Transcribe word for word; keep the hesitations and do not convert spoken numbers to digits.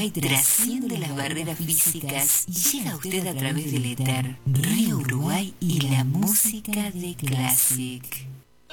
Uruguay trasciende las barreras físicas y llega a usted a través del éter. Río Uruguay y la música de Classic.